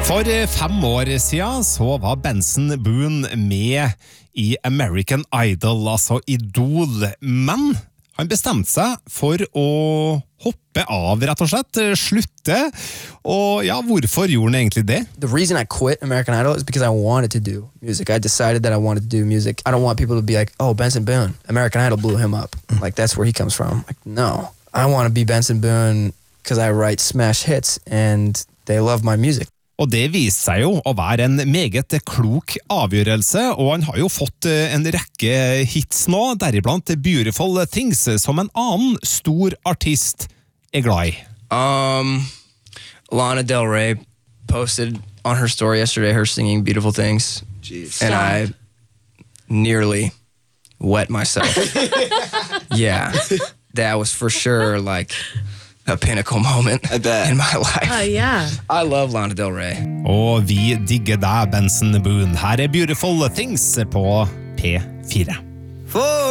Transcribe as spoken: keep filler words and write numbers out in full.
For fem år siden så var Benson Boone med i American Idol, altså Idol, men han bestemte seg for å hoppe av, rett og slett, slutte, og ja, hvorfor gjorde han egentlig det? The reason I quit American Idol is because I wanted to do music. I decided that I wanted to do music. I don't want people to be like, oh, Benson Boone, American Idol blew him up. Like, that's where he comes from. Like, no. I want to be Benson Boone because I write smash hits and they love my music. Og det viste seg jo å være en meget klok avgjørelse, og han har jo fått en rekke hits nå, deriblant Beautiful Things, som en annen stor artist er glad i. Um, Lana Del Rey posted on her story yesterday her singing Beautiful Things. Jeez. And I nearly wet myself. Yeah, that was for sure like a pinnacle moment in my life. Uh, yeah. I love Lana Del Rey. Og vi digger deg, Benson Boone. Her er Beautiful Things på P fire. For